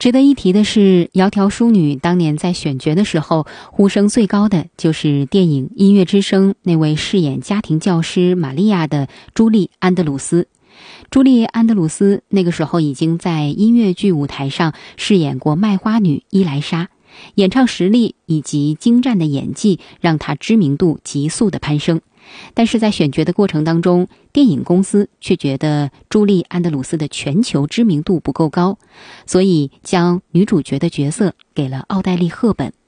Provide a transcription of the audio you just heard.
值得一提的是，窈窕淑女当年在选角的时候，呼声最高的就是电影《音乐之声》那位饰演家庭教师玛利亚的朱莉·安德鲁斯。朱莉·安德鲁斯那个时候已经在音乐剧舞台上饰演过卖花女伊莱莎，演唱实力以及精湛的演技让她知名度急速的攀升。但是在选角的过程当中，电影公司却觉得朱莉·安德鲁斯的全球知名度不够高，所以将女主角的角色给了奥黛丽·赫本。